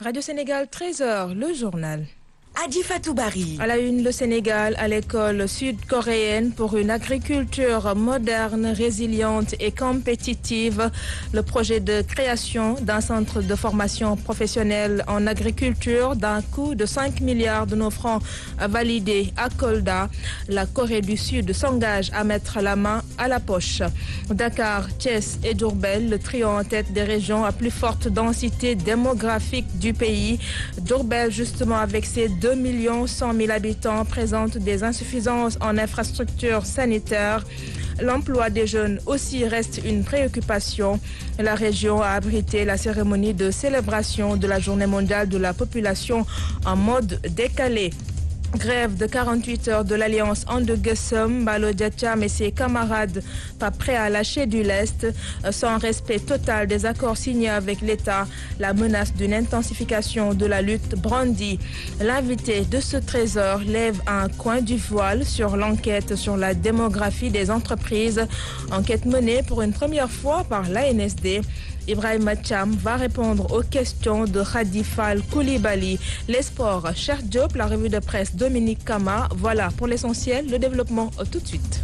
Radio Sénégal, 13h, le journal. Adi Fatou Bari. À la une, le Sénégal à l'école sud-coréenne pour une agriculture moderne, résiliente et compétitive. Le projet de création d'un centre de formation professionnelle en agriculture d'un coût de 5 milliards de nos francs validé à Kolda. La Corée du Sud s'engage à mettre la main à la poche. Dakar, Thiès et Diourbel, le trio en tête des régions à plus forte densité démographique du pays. Diourbel, justement, avec ses 2 100 000 habitants, présente des insuffisances en infrastructures sanitaires. L'emploi des jeunes aussi reste une préoccupation. La région a abrité la cérémonie de célébration de la Journée mondiale de la population en mode décalé. Grève de 48 heures de l'Alliance Ande-Guessum, Balo Diacham et ses camarades pas prêts à lâcher du lest, sans respect total des accords signés avec l'État. La menace d'une intensification de la lutte brandit. L'invité de ce trésor lève un coin du voile sur l'enquête sur la démographie des entreprises. Enquête menée pour une première fois par l'ANSD. Ibrahim Cham va répondre aux questions de Khadifal Koulibaly. Les sports, Cheikh Diop, la revue de presse Dominique Kama. Voilà pour l'essentiel, le développement tout de suite.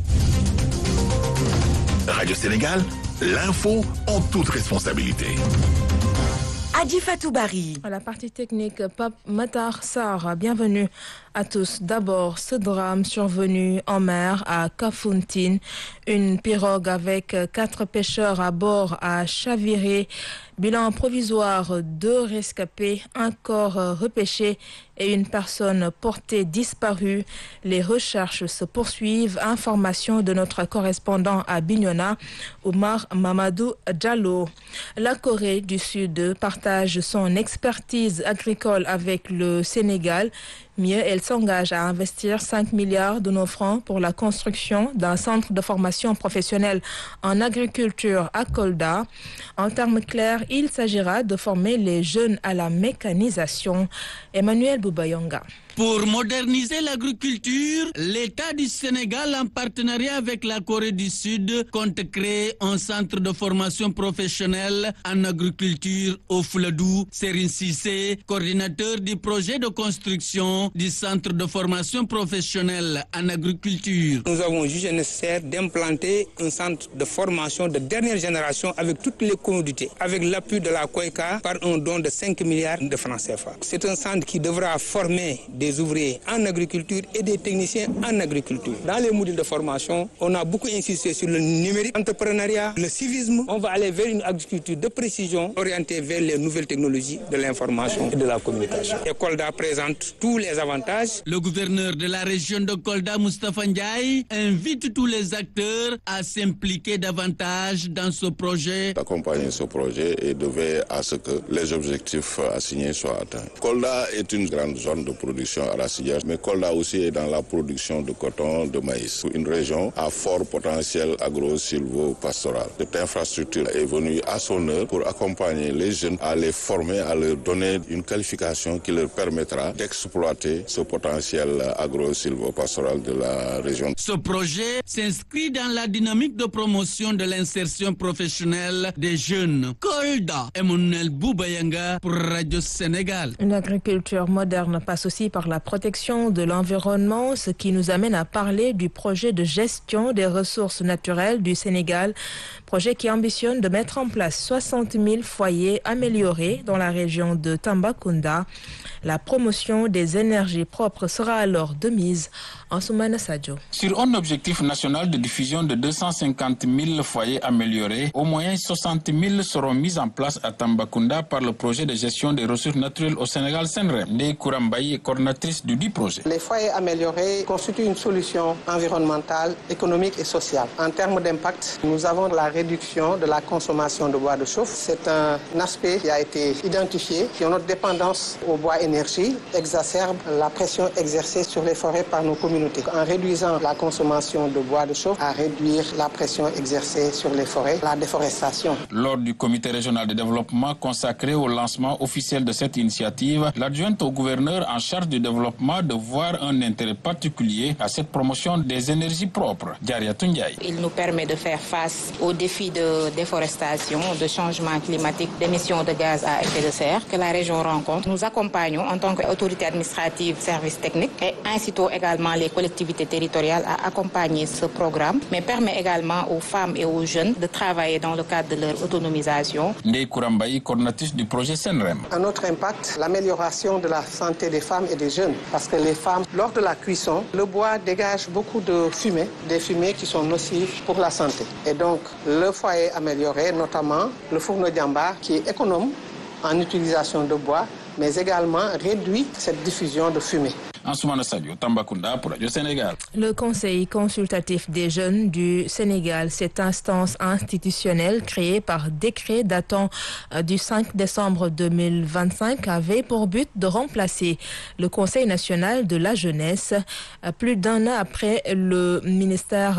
Radio Sénégal, l'info en toute responsabilité. Adi Fatou Bari. À la partie technique, Pape Matar Sarr, bienvenue à tous. D'abord, ce drame survenu en mer à Kafountine. Une pirogue avec 4 pêcheurs à bord a chaviré. Bilan provisoire, 2 rescapés, un corps repêché et une personne portée disparue. Les recherches se poursuivent. Information de notre correspondant à Bignona, Omar Mamadou Diallo. La Corée du Sud partage son expertise agricole avec le Sénégal. Mieux, elle s'engage à investir 5 milliards de nos francs pour la construction d'un centre de formation professionnelle en agriculture à Kolda. En termes clairs, il s'agira de former les jeunes à la mécanisation. Emmanuel Boubayonga. Pour moderniser l'agriculture, l'État du Sénégal, en partenariat avec la Corée du Sud, compte créer un centre de formation professionnelle en agriculture au Fouladou. Serine Cissé, coordinateur du projet de construction du centre de formation professionnelle en agriculture. Nous avons jugé nécessaire d'implanter un centre de formation de dernière génération avec toutes les commodités, avec l'appui de la COECA par un don de 5 milliards de francs CFA. C'est un centre qui devra former des ouvriers en agriculture et des techniciens en agriculture. Dans les modules de formation, on a beaucoup insisté sur le numérique, l'entrepreneuriat, le civisme. On va aller vers une agriculture de précision orientée vers les nouvelles technologies de l'information et de la communication. Et Kolda présente tous les avantages. Le gouverneur de la région de Kolda, Moustapha Ndiaye, invite tous les acteurs à s'impliquer davantage dans ce projet. Accompagner ce projet et de veiller à ce que les objectifs assignés soient atteints. Kolda est une grande zone de production arachidière, mais Kolda aussi est dans la production de coton, de maïs. Une région à fort potentiel agro-silvo-pastoral. Cette infrastructure est venue à son heure pour accompagner les jeunes, à les former, à leur donner une qualification qui leur permettra d'exploiter ce potentiel agro-silvo-pastoral de la région. Ce projet s'inscrit dans la dynamique de promotion de l'insertion professionnelle des jeunes. Kolda, Emmanuel Boubayanga pour Radio Sénégal. Une agriculture moderne passe aussi par la protection de l'environnement, ce qui nous amène à parler du projet de gestion des ressources naturelles du Sénégal, projet qui ambitionne de mettre en place 60 000 foyers améliorés dans la région de Tambacounda. La promotion des énergies propres sera alors de mise. Ansoumana Sadio. Sur un objectif national de diffusion de 250 000 foyers améliorés, au moins 60 000 seront mis en place à Tambacounda par le projet de gestion des ressources naturelles au Sénégal, Senrem. Ndeye Kourambaye est coordinatrice du dit projet. Les foyers améliorés constituent une solution environnementale, économique et sociale. En termes d'impact, nous avons la réduction de la consommation de bois de chauffe. C'est un aspect qui a été identifié, qui notre dépendance au bois énergie exacerbe la pression exercée sur les forêts par nos communautés. En réduisant la consommation de bois de chauffe, à réduire la pression exercée sur les forêts, la déforestation. Lors du comité régional de développement consacré au lancement officiel de cette initiative, l'adjointe au gouverneur en charge du développement de voir un intérêt particulier à cette promotion des énergies propres. Diaria Tundiaye. Il nous permet de faire face aux défis de déforestation, de changement climatique, d'émissions de gaz à effet de serre que la région rencontre. Nous accompagnons en tant qu'autorité administrative, services techniques et incitons également les collectivités territoriales à accompagner ce programme, mais permet également aux femmes et aux jeunes de travailler dans le cadre de leur autonomisation. Ndeye Kourambaye, coordinatrice du projet Senrem. Un autre impact, l'amélioration de la santé des femmes et des jeunes. Parce que les femmes, lors de la cuisson, le bois dégage beaucoup de fumée, des fumées qui sont nocives pour la santé. Et donc, le foyer amélioré, notamment le fourneau Diamba, qui est économe en utilisation de bois, mais également réduit cette diffusion de fumée. Ansoumana Sadio, Tambacounda pour Radio Sénégal. Le Conseil consultatif des jeunes du Sénégal, cette instance institutionnelle créée par décret datant du 5 décembre 2025, avait pour but de remplacer le Conseil national de la jeunesse. Plus d'un an après, le ministère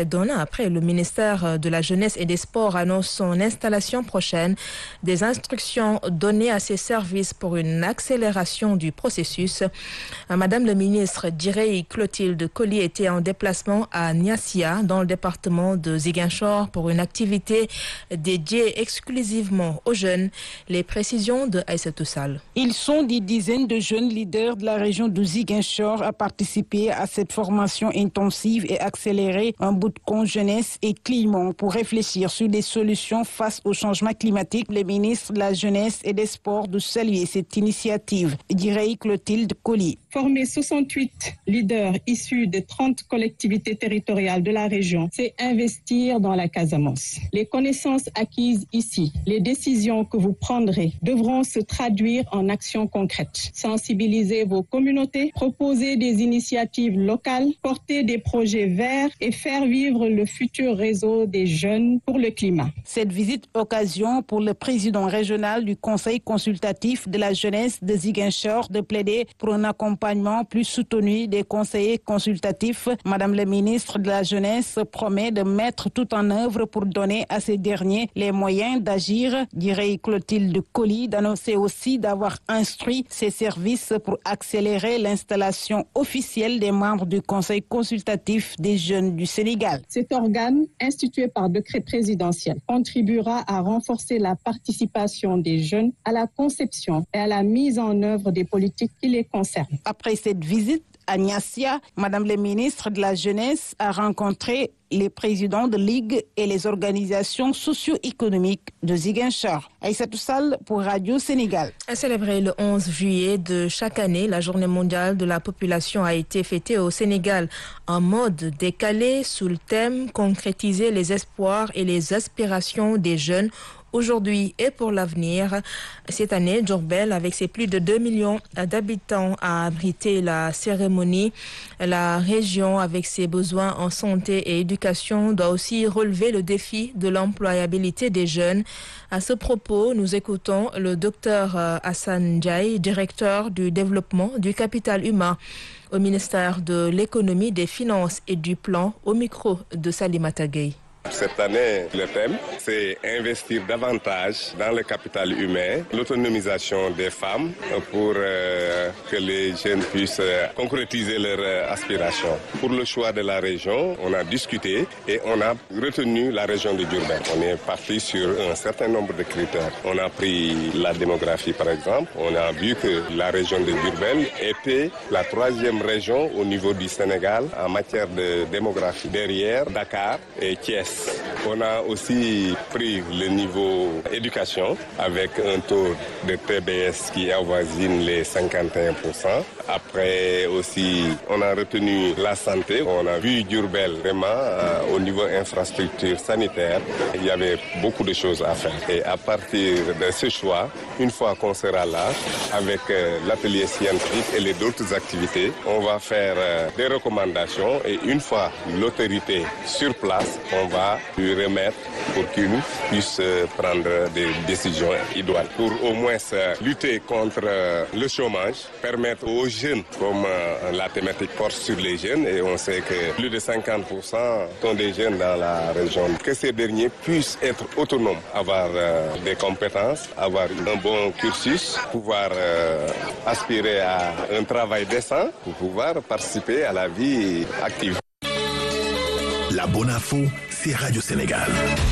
de la jeunesse et des sports annonce son installation prochaine. Des instructions données à ses services pour une accélération du processus. Madame le ministre Direy Clotilde Coly était en déplacement à Niassia, dans le département de Ziguinchor, pour une activité dédiée exclusivement aux jeunes. Les précisions de Aïssatou Sall. Ils sont des dizaines de jeunes leaders de la région de Ziguinchor à participer à cette formation intensive et accélérée, un bootcamp jeunesse et climat pour réfléchir sur des solutions face au changement climatique. Le ministre de la jeunesse et des sports de saluer cette initiative. Direy Clotilde Coly. Former 68 leaders issus de 30 collectivités territoriales de la région, c'est investir dans la Casamance. Les connaissances acquises ici, les décisions que vous prendrez devront se traduire en actions concrètes. Sensibiliser vos communautés, proposer des initiatives locales, porter des projets verts et faire vivre le futur réseau des jeunes pour le climat. Cette visite occasion pour le président régional du Conseil consultatif de la jeunesse de Ziguinchor de plaider pour un accompagnement plus soutenu des conseillers consultatifs. Madame la ministre de la jeunesse promet de mettre tout en œuvre pour donner à ces derniers les moyens d'agir. Direy Clotilde Coly d'annoncer aussi d'avoir instruit ses services pour accélérer l'installation officielle des membres du Conseil consultatif des jeunes du Sénégal. Cet organe, institué par décret présidentiel, contribuera à renforcer la participation des jeunes à la conception et à la mise en œuvre des politiques qui les concernent. Après cette visite à Niassia, Madame la ministre de la Jeunesse a rencontré les présidents de Ligue et les organisations socio-économiques de Ziguinchor. Aïssatou Sall pour Radio Sénégal. Célébrée le 11 juillet de chaque année, la Journée mondiale de la population a été fêtée au Sénégal en mode décalé sous le thème « Concrétiser les espoirs et les aspirations des jeunes » aujourd'hui et pour l'avenir. Cette année, Diourbel, avec ses plus de 2 millions d'habitants, a abrité la cérémonie. La région, avec ses besoins en santé et éducation, doit aussi relever le défi de l'employabilité des jeunes. À ce propos, nous écoutons le docteur Hassan Ndiaye, directeur du développement du capital humain au ministère de l'économie, des finances et du plan, au micro de Salimata Gueye. Cette année, le thème, c'est investir davantage dans le capital humain, l'autonomisation des femmes pour que les jeunes puissent concrétiser leurs aspirations. Pour le choix de la région, on a discuté et on a retenu la région de Diourbel. On est parti sur un certain nombre de critères. On a pris la démographie par exemple. On a vu que la région de Diourbel était la 3e région au niveau du Sénégal en matière de démographie, derrière Dakar et Thiès. On a aussi pris le niveau éducation avec un taux de TBS qui avoisine les 51%. Après aussi, on a retenu la santé. On a vu Diourbel vraiment au niveau infrastructure sanitaire. Il y avait beaucoup de choses à faire. Et à partir de ce choix, une fois qu'on sera là, avec l'atelier scientifique et les autres activités, on va faire des recommandations et une fois l'autorité sur place, on va lui remettre pour qu'ils puissent prendre des décisions idoines. Pour au moins lutter contre le chômage, permettre aux jeunes, comme la thématique porte sur les jeunes, et on sait que plus de 50% sont des jeunes dans la région, que ces derniers puissent être autonomes, avoir des compétences, avoir un bon cursus, pouvoir aspirer à un travail décent pour pouvoir participer à la vie active. La bonne info, c'est Radio Sénégal.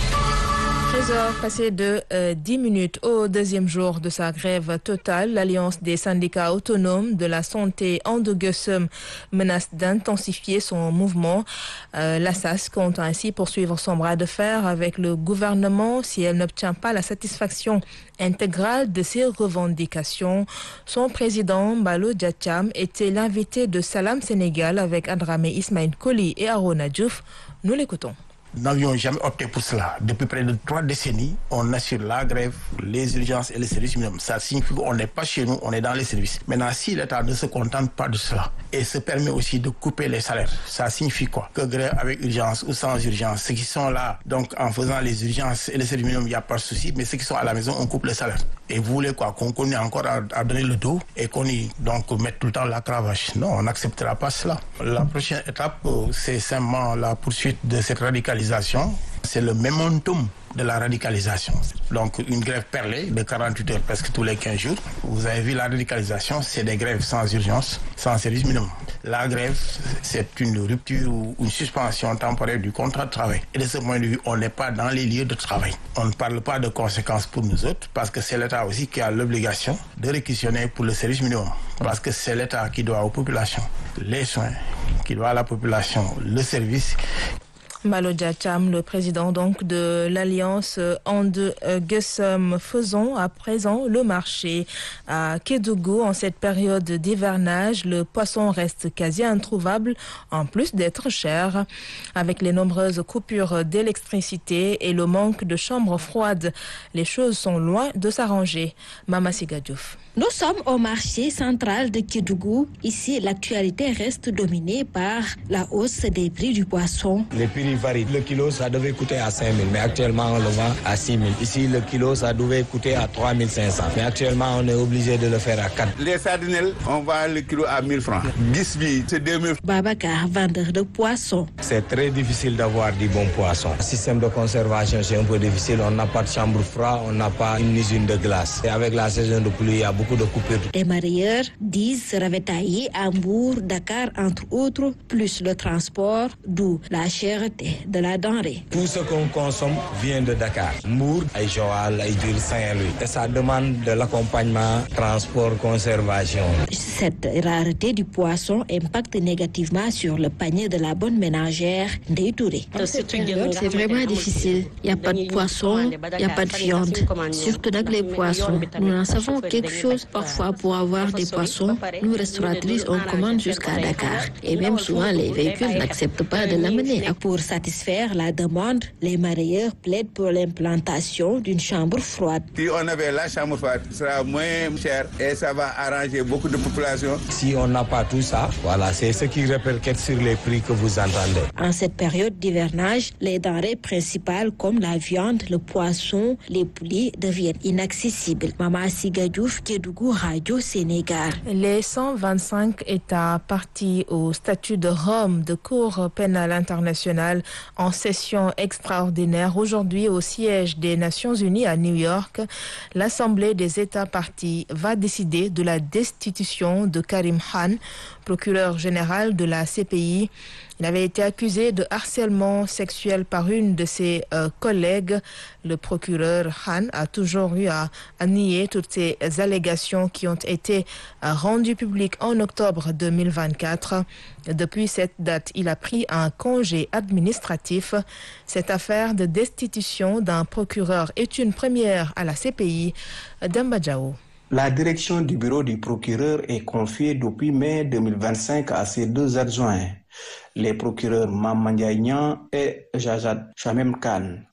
13h passées de 10 minutes au deuxième jour de sa grève totale. L'Alliance des syndicats autonomes de la santé Ande-Gueusseum menace d'intensifier son mouvement. L'ASAS compte ainsi poursuivre son bras de fer avec le gouvernement si elle n'obtient pas la satisfaction intégrale de ses revendications. Son président, Mballo Dia Thiam, était l'invité de Salam Sénégal avec Adramé Ismaïl Koli et Arona Diouf. Nous l'écoutons. Nous n'avions jamais opté pour cela. Depuis près de 3 décennies, on assure la grève, les urgences et les services minimums. Ça signifie qu'on n'est pas chez nous, on est dans les services. Maintenant, si l'État ne se contente pas de cela et se permet aussi de couper les salaires, ça signifie quoi? Que grève avec urgence ou sans urgence, ceux qui sont là, donc en faisant les urgences et les services minimums, il n'y a pas de souci, mais ceux qui sont à la maison, on coupe les salaires. Et vous voulez quoi? Qu'on continue encore à donner le dos et qu'on y donc mette tout le temps la cravache? Non, on n'acceptera pas cela. La prochaine étape, c'est simplement la poursuite de cette radicalisation. C'est le momentum de la radicalisation. Donc une grève perlée de 48 heures presque tous les 15 jours. Vous avez vu la radicalisation, c'est des grèves sans urgence, sans service minimum. La grève, c'est une rupture ou une suspension temporaire du contrat de travail. Et de ce point de vue, on n'est pas dans les lieux de travail. On ne parle pas de conséquences pour nous autres parce que c'est l'État aussi qui a l'obligation de réquisitionner pour le service minimum. Parce que c'est l'État qui doit aux populations les soins, qui doit à la population le service. Mballo Dia Thiam, le président donc de l'Alliance Ande-Gueusseum. Faisons à présent le marché à Kédougou. En cette période d'hivernage, le poisson reste quasi introuvable, en plus d'être cher. Avec les nombreuses coupures d'électricité et le manque de chambres froides, les choses sont loin de s'arranger. Mama Siga Diouf. Nous sommes au marché central de Kédougou. Ici, l'actualité reste dominée par la hausse des prix du poisson. Les prix varient. Le kilo, ça devait coûter à 5 000, mais actuellement, on le vend à 6 000. Ici, le kilo, ça devait coûter à 3 500. Mais actuellement, on est obligé de le faire à 4. Les sardinelles, on vend le kilo à 1 000 francs. Gisbi, c'est 2 000. Babacar, vendeur de poissons. C'est très difficile d'avoir du bon poisson. Le système de conservation, c'est un peu difficile. On n'a pas de chambre froide, on n'a pas une usine de glace. Et avec la saison de pluie, il y a beaucoup de coupures. Les mareyeurs disent se ravitailler à Mbour, Dakar, entre autres, plus le transport, d'où la cherté de la denrée. Tout ce qu'on consomme vient de Dakar. Mbour, Joal, Djil, Saint-Louis. Et ça demande de l'accompagnement, transport, conservation. Cette rareté du poisson impacte négativement sur le panier de la bonne ménagère Ndeye Touré. C'est vraiment difficile. Il n'y a pas de poisson, il n'y a pas de viande. Surtout avec les poissons. Nous en savons quelque chose. Parfois, pour avoir des poissons, nous restauratrices, on commande jusqu'à Dakar. Et même souvent, les véhicules n'acceptent pas de l'amener. Pour satisfaire la demande, les mareyeurs plaident pour l'implantation d'une chambre froide. Si on avait la chambre froide, ce sera moins cher et ça va arranger beaucoup de populations. Si on n'a pas tout ça, voilà, c'est ce qui répercute sur les prix que vous entendez. En cette période d'hivernage, les denrées principales comme la viande, le poisson, les poulets deviennent inaccessibles. Mama Siga Diouf, Kédougou, Radio Sénégal. Les 125 États partis au statut de Rome de Cour pénale internationale en session extraordinaire aujourd'hui au siège des Nations Unies à New York. L'Assemblée des États partis va décider de la destitution de Karim Khan, procureur général de la CPI. Il avait été accusé de harcèlement sexuel par une de ses collègues. Le procureur Khan a toujours eu à nier toutes ces allégations qui ont été rendues publiques en octobre 2024. Depuis cette date, il a pris un congé administratif. Cette affaire de destitution d'un procureur est une première à la CPI. Demba Diao. La direction du bureau du procureur est confiée depuis mai 2025 à ses 2 adjoints, les procureurs Mame Ndiaye Niang et Jajat Chamem Khan.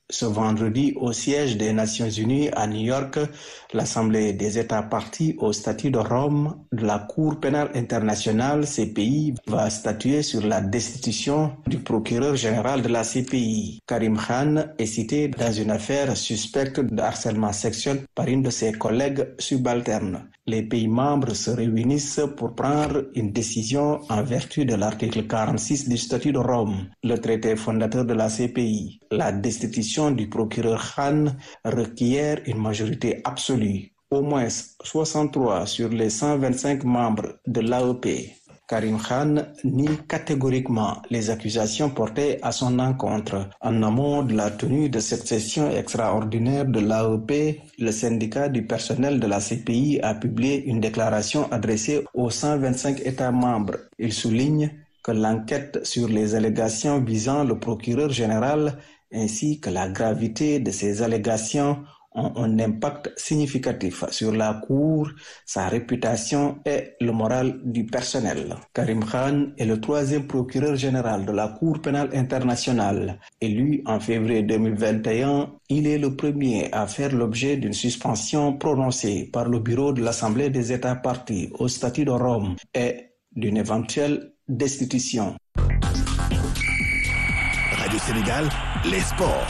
Ce vendredi, au siège des Nations Unies à New York, l'Assemblée des États parties au statut de Rome de la Cour pénale internationale CPI va statuer sur la destitution du procureur général de la CPI. Karim Khan est cité dans une affaire suspecte de harcèlement sexuel par une de ses collègues subalternes. Les pays membres se réunissent pour prendre une décision en vertu de l'article 46 du statut de Rome, le traité fondateur de la CPI. La destitution du procureur Khan requiert une majorité absolue, au moins 63 sur les 125 membres de l'AEP. Karim Khan nie catégoriquement les accusations portées à son encontre. En amont de la tenue de cette session extraordinaire de l'AEP, le syndicat du personnel de la CPI a publié une déclaration adressée aux 125 États membres. Il souligne que l'enquête sur les allégations visant le procureur général ainsi que la gravité de ces allégations ont un impact significatif sur la Cour, sa réputation et le moral du personnel. Karim Khan est le 3e procureur général de la Cour pénale internationale. Élu en février 2021, il est le premier à faire l'objet d'une suspension prononcée par le bureau de l'Assemblée des États parties au statut de Rome et d'une éventuelle destitution. Radio Sénégal, les sports.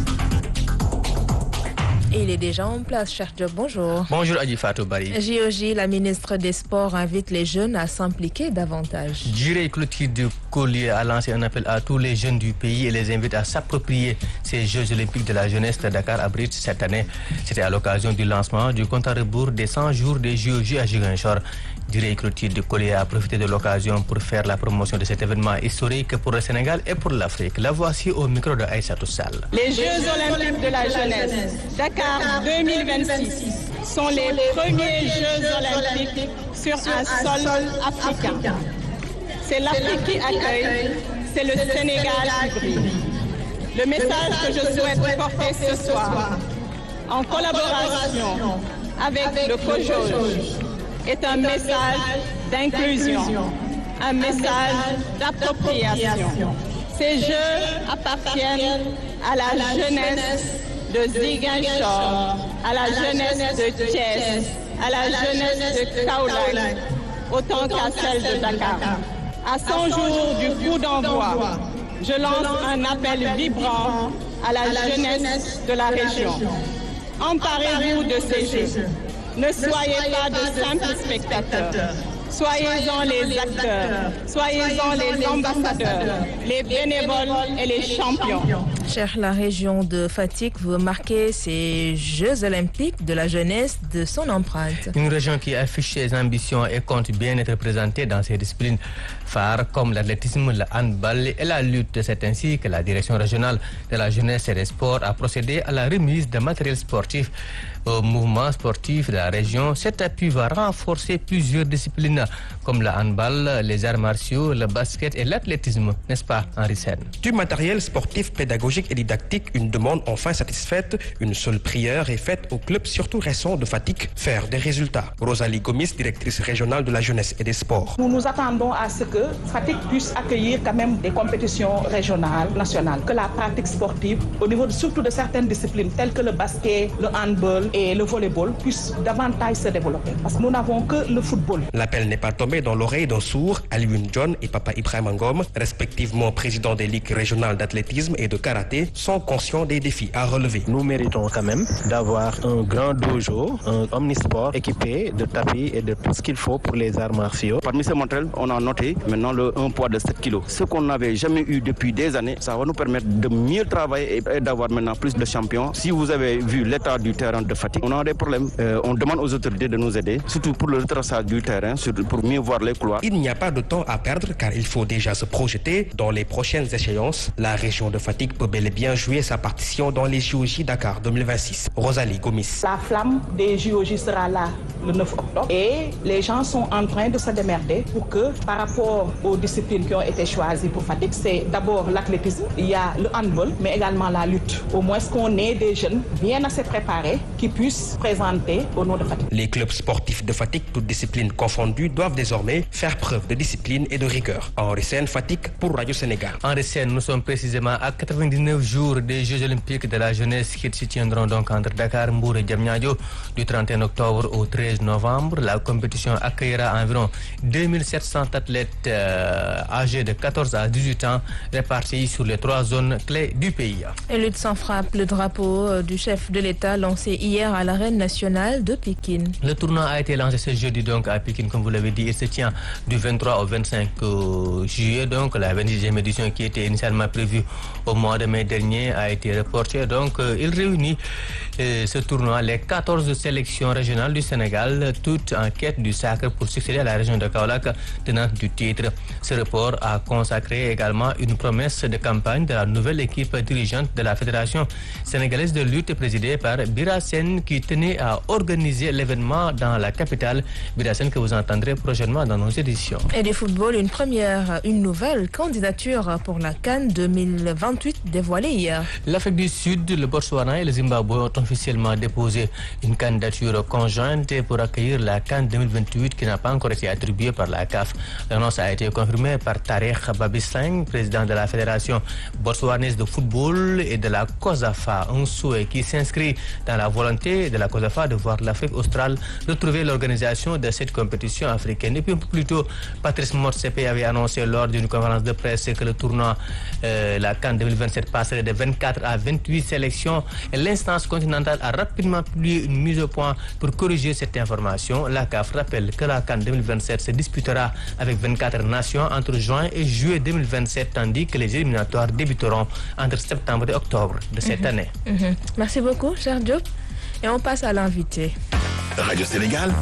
Et il est déjà en place, cher Diop. Bonjour. Bonjour Adjifatou Bari. JOJ, la ministre des Sports invite les jeunes à s'impliquer davantage. Durée Clotilde de Collier a lancé un appel à tous les jeunes du pays et les invite à s'approprier ces Jeux olympiques de la jeunesse de Dakar abrite cette année. C'était à l'occasion du lancement du compte à rebours des 100 jours des JOJ à Ziguinchor. Durée Clotilde de Collier a profité de l'occasion pour faire la promotion de cet événement historique pour le Sénégal et pour l'Afrique. La voici au micro de Aïssatou Sall. Les Jeux olympiques de la jeunesse Dakar 2026 sont les premiers Jeux olympiques sur un sol africain. C'est l'Afrique qui accueille, c'est le Sénégal qui brille. Le message que je souhaite porter ce soir, en collaboration avec le COJOJ, est un message d'inclusion, un message d'appropriation. Ces Jeux appartiennent à la jeunesse de Ziguinchor, à la jeunesse de Thiès, à la jeunesse de Kaolack, autant qu'à celle de Dakar. À 100 jours du coup d'envoi, je lance un appel vibrant à la jeunesse de la région. Emparez-vous de ces Jeux. Ne soyez pas de simples spectateurs. Soyez-en les acteurs, soyez-en les ambassadeurs, les bénévoles et les champions. Cher, la région de Fatick veut marquer ces Jeux olympiques de la jeunesse de son empreinte. Une région qui affiche ses ambitions et compte bien être représentée dans ses disciplines phares comme l'athlétisme, le handball et la lutte. C'est ainsi que la direction régionale de la jeunesse et des sports a procédé à la remise de matériel sportif au mouvement sportif de la région. Cet appui va renforcer plusieurs disciplines comme le handball, les arts martiaux, le basket et l'athlétisme, n'est-ce pas Henri Sen? Du matériel sportif, pédagogique et didactique, une demande enfin satisfaite. Une seule prière est faite au club surtout récent de Fatick, faire des résultats. Rosalie Gomis, directrice régionale de la jeunesse et des sports. Nous nous attendons à ce que Fatick puisse accueillir quand même des compétitions régionales, nationales, que la pratique sportive, au niveau surtout de certaines disciplines telles que le basket, le handball et le volleyball, puisse davantage se développer. Parce que nous n'avons que le football. L'appel n'est pas tombé dans l'oreille d'un sourd. Alioune John et Papa Ibrahim Ngom, respectivement président des ligues régionales d'athlétisme et de karaté, sont conscients des défis à relever. Nous méritons quand même d'avoir un grand dojo, un omnisport équipé de tapis et de tout ce qu'il faut pour les arts martiaux. Parmi ces matériels, on a noté maintenant le 1 poids de 7 kg. Ce qu'on n'avait jamais eu depuis des années, ça va nous permettre de mieux travailler et d'avoir maintenant plus de champions. Si vous avez vu l'état du terrain de Fatick, on a des problèmes. On demande aux autorités de nous aider, surtout pour le retraçage du terrain, pour mieux voir les couloirs. Il n'y a pas de temps à perdre car il faut déjà se projeter dans les prochaines échéances. La région de Fatick peut bel et bien jouer sa partition dans les JOJ Dakar 2026. Rosalie Gomis. La flamme des JOJ sera là le 9 octobre. Et les gens sont en train de se démerder pour que, par rapport aux disciplines qui ont été choisies pour Fatick, c'est d'abord l'athlétisme, il y a le handball, mais également la lutte. Au moins qu'on ait des jeunes bien assez préparés qui puissent présenter au nom de Fatick. Les clubs sportifs de Fatick, toutes disciplines confondues, doivent désormais faire preuve de discipline et de rigueur. Henri Sène, Fatick pour Radio Sénégal. Henri Sène, nous sommes précisément à 99 jours des Jeux olympiques de la jeunesse qui se tiendront donc entre Dakar, Mbour et Diamniadio du 31 octobre au 13 novembre. La compétition accueillera environ 2700 athlètes âgés de 14 à 18 ans répartis sur les 3 zones clés du pays. Et lutte sans frappe, le drapeau du chef de l'État lancé hier à l'arène nationale de Pékin. Le tournoi a été lancé ce jeudi donc à Pékin, comme vous l'avez dit. Il se tient du 23 au 25 juillet. Donc la 26e édition qui était initialement prévue au mois de mai dernier a été reportée. Donc il réunit ce tournoi les 14 sélections régionales du Sénégal, toutes en quête du sacre pour succéder à la région de Kaolack, tenante du titre. Ce report a consacré également une promesse de campagne de la nouvelle équipe dirigeante de la Fédération sénégalaise de lutte présidée par Bira Sène, qui tenait à organiser l'événement dans la capitale. Bira Sène que vous entendrez prochainement dans nos éditions. Et du football, une nouvelle candidature pour la CAN 2028 dévoilée hier. L'Afrique du Sud, le Botswana et le Zimbabwe ont officiellement déposé une candidature conjointe pour accueillir la CAN 2028 qui n'a pas encore été attribuée par la CAF. L'annonce a été confirmée par Tarek Babisang, président de la Fédération botswanaise de football et de la COSAFA, un souhait qui s'inscrit dans la volonté de la COSAFA de voir l'Afrique australe retrouver l'organisation de cette compétition africaine. Et puis un peu plus tôt, Patrice Motsepe avait annoncé lors d'une conférence de presse que le tournoi, la CAN 2027, passerait de 24 à 28 sélections. Et l'instance continentale a rapidement publié une mise au point pour corriger cette information. La CAF rappelle que la CAN 2027 se disputera avec 24 nations entre juin et juillet 2027, tandis que les éliminatoires débuteront entre septembre et octobre de cette année. Merci beaucoup, cher Diop. Et on passe à l'invité. Radio Sénégal.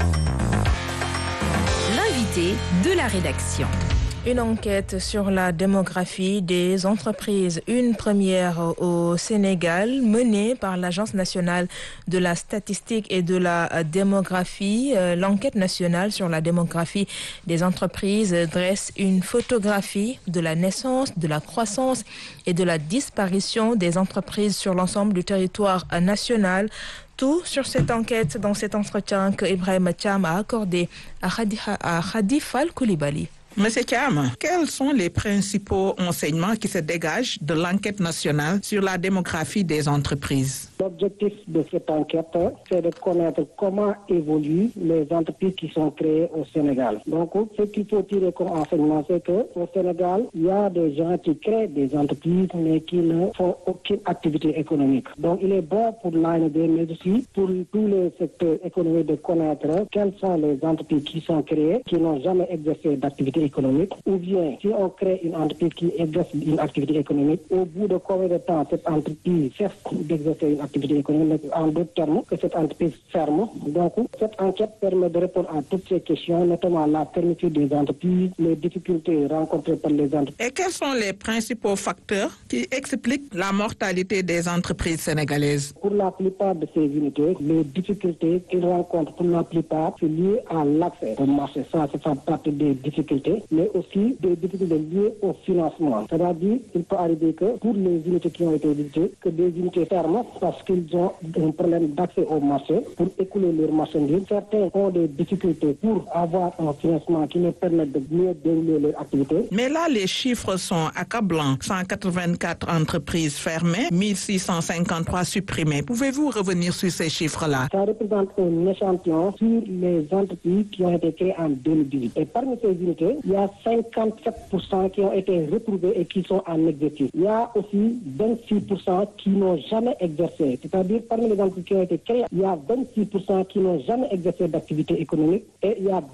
L'invité de la rédaction. Une enquête sur la démographie des entreprises, une première au Sénégal, menée par l'Agence nationale de la statistique et de la démographie. L'enquête nationale sur la démographie des entreprises dresse une photographie de la naissance, de la croissance et de la disparition des entreprises sur l'ensemble du territoire national. Tout sur cette enquête dans cet entretien que Ibrahim Thiam a accordé à Khadi Fall Koulibaly. Monsieur Thiam, quels sont les principaux enseignements qui se dégagent de l'enquête nationale sur la démographie des entreprises? L'objectif de cette enquête, c'est de connaître comment évoluent les entreprises qui sont créées au Sénégal. Donc, ce qu'il faut tirer comme enseignement, c'est qu'au Sénégal, il y a des gens qui créent des entreprises, mais qui ne font aucune activité économique. Donc, il est bon pour l'AND, mais aussi pour tous les secteurs économiques de connaître quelles sont les entreprises qui sont créées, qui n'ont jamais exercé d'activité économique, ou bien si on crée une entreprise qui exerce une activité économique, au bout de combien de temps cette entreprise cesse d'exercer une activité économique, en d'autres termes, que cette entreprise ferme. Donc, cette enquête permet de répondre à toutes ces questions, notamment la fermeture des entreprises, les difficultés rencontrées par les entreprises. Et quels sont les principaux facteurs qui expliquent la mortalité des entreprises sénégalaises? Pour la plupart de ces unités, les difficultés qu'ils rencontrent pour la plupart, c'est lié à l'accès au marché. Ça fait partie des difficultés, mais aussi des difficultés liées au financement. C'est-à-dire qu'il peut arriver que pour les unités qui ont été visitées, que des unités ferment parce qu'ils ont un problème d'accès au marché pour écouler leurs marchandises. Certains ont des difficultés pour avoir un financement qui leur permet de mieux dérouler leur activité. Mais là, les chiffres sont accablants. 184 entreprises fermées, 1653 supprimées. Pouvez-vous revenir sur ces chiffres-là? Ça représente un échantillon sur les entreprises qui ont été créées en 2018. Et parmi ces unités, il y a 57% qui ont été retrouvés et qui sont en exercice. Il y a aussi 26% qui n'ont jamais exercé. C'est-à-dire, parmi les entreprises qui ont été créées, il y a 26% qui n'ont jamais exercé d'activité économique et il y a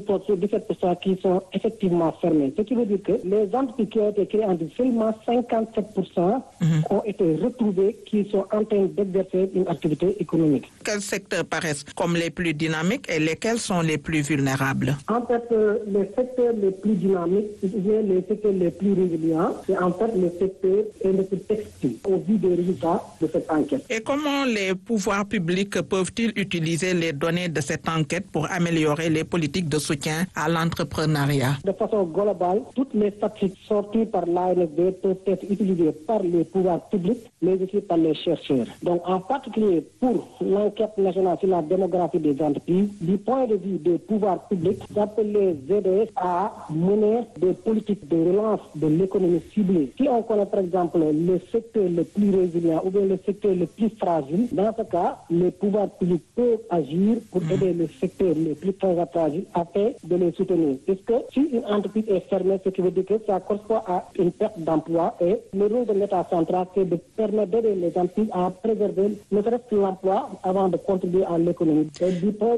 17% qui sont effectivement fermés. Ce qui veut dire que les entreprises qui ont été créées en seulement 57% ont été retrouvés qui sont en train d'exercer une activité économique. Quels secteurs paraissent comme les plus dynamiques et lesquels sont les plus vulnérables? En fait, les secteurs secteurs les plus dynamiques, ou bien les secteurs les plus résilients, c'est en fait le secteur industrie textile, au vu des résultats de cette enquête. Et comment les pouvoirs publics peuvent-ils utiliser les données de cette enquête pour améliorer les politiques de soutien à l'entrepreneuriat? De façon globale, toutes les statistiques sorties par l'ANSD peuvent être utilisées par les pouvoirs publics, mais aussi par les chercheurs. Donc, en particulier pour l'enquête nationale sur la démographie des entreprises, du point de vue des pouvoirs publics, j'appelle les ZDS à mener des politiques de relance de l'économie ciblée. Si on connaît par exemple le secteur le plus résilient ou bien le secteur le plus fragile, dans ce cas, les pouvoirs publics peuvent agir pour aider le secteur le plus fragile afin de les soutenir. Puisque si une entreprise est fermée, ce qui veut dire que ça correspond à une perte d'emploi et le rôle de l'État central, c'est de permettre d'aider les entreprises à préserver ne serait-ce que l'emploi avant de contribuer à l'économie. Et du point